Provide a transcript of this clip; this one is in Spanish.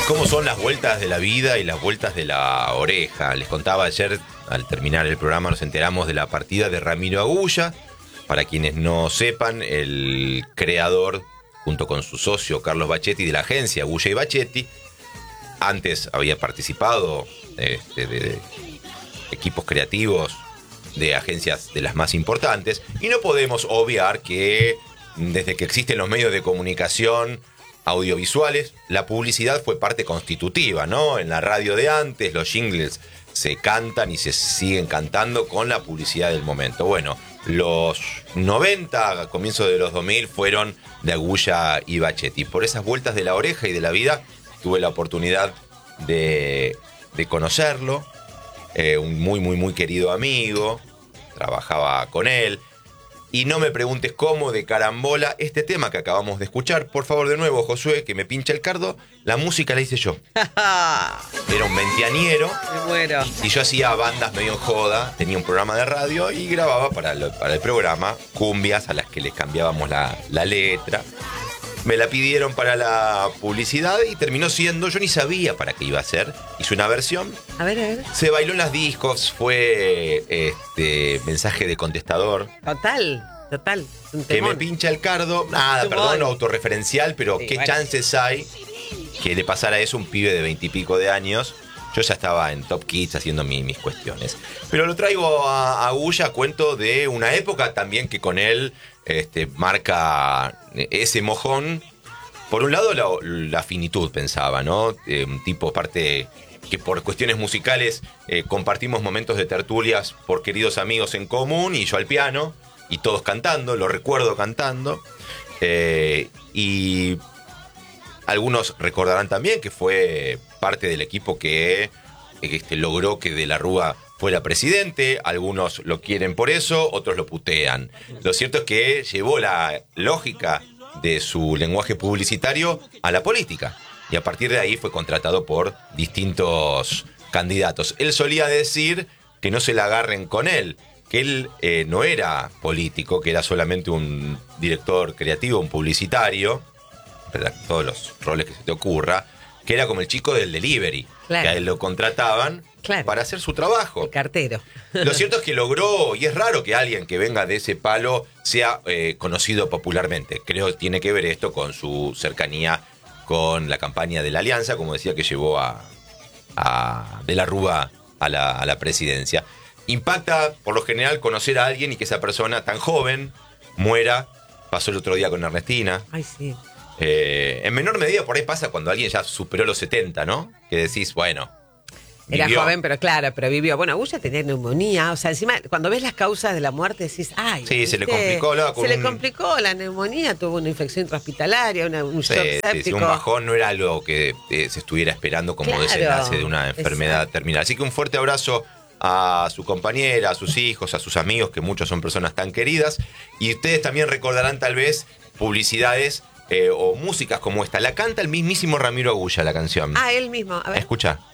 cómo son las vueltas de la vida y las vueltas de la oreja. Les contaba ayer, al terminar el programa, nos enteramos de la partida de Ramiro Agulla. Para quienes no sepan, el creador, junto con su socio Carlos Bachetti, de la agencia Agulla y Bachetti, antes había participado de equipos creativos de agencias de las más importantes, y no podemos obviar que desde que existen los medios de comunicación audiovisuales, la publicidad fue parte constitutiva, ¿no? En la radio de antes, los jingles se cantan y se siguen cantando con la publicidad del momento. Bueno, los 90, a comienzos de los 2000, fueron de Agulla y Bachetti. Por esas vueltas de la oreja y de la vida, tuve la oportunidad de conocerlo, un muy querido amigo, trabajaba con él. Y no me preguntes cómo, de carambola, este tema que acabamos de escuchar. Por favor, de nuevo, Josué, que me pincha el cardo. La música la hice yo. Era un veinteañero. Me muero. Y yo hacía bandas medio en joda. Tenía un programa de radio y grababa para el programa cumbias a las que les cambiábamos la letra. Me la pidieron para la publicidad y terminó siendo, yo ni sabía para qué iba a ser. Hice una versión. A ver. Se bailó en las discos, fue mensaje de contestador. Total. Un Que temón. me pincha el cardo. Nada, perdón, autorreferencial, pero Sí, qué bueno. chances hay que le pasara eso a un pibe de 20 y pico de años. Yo ya estaba en Top Kids haciendo mis cuestiones. Pero lo traigo a Agulla, cuento de una época también que con él marca ese mojón. Por un lado, la finitud, pensaba, ¿no? Un tipo, parte que por cuestiones musicales compartimos momentos de tertulias por queridos amigos en común, y yo al piano, y todos cantando, lo recuerdo cantando. Y algunos recordarán también que fue parte del equipo que logró que De la Rúa fuera presidente. Algunos lo quieren por eso, otros lo putean. Lo cierto es que llevó la lógica de su lenguaje publicitario a la política, y a partir de ahí fue contratado por distintos candidatos. Él solía decir que no se la agarren con él, que él no era político, que era solamente un director creativo, un publicitario, todos los roles que se te ocurra, que era como el chico del delivery, claro, que a él lo contrataban, claro, para hacer su trabajo. el cartero. Lo cierto es que logró, y es raro que alguien que venga de ese palo sea conocido popularmente. Creo que tiene que ver esto con su cercanía con la campaña de la Alianza, como decía, que llevó a De la Rúa a la presidencia. Impacta, por lo general, conocer a alguien y que esa persona tan joven muera. Pasó el otro día con Ernestina. Ay, sí. En menor medida por ahí pasa cuando alguien ya superó los 70, ¿no? Que decís, bueno, Era vivió. joven, pero claro, pero vivió. Bueno, Agulla tenía neumonía. O sea, encima, cuando ves las causas de la muerte, decís, ay. Sí, se le ¿viste? complicó, hablaba con Se le un- complicó la neumonía, tuvo una infección intrahospitalaria, un shock Sí, séptico. un bajón no era algo que se estuviera esperando como Claro, desenlace de una enfermedad exacto. terminal. Así que un fuerte abrazo a su compañera, a sus hijos, a sus amigos, que muchos son personas tan queridas. Y ustedes también recordarán tal vez publicidades o músicas como esta. La canta el mismísimo Ramiro Agulla, la canción. Ah, él mismo. A ver. Escucha.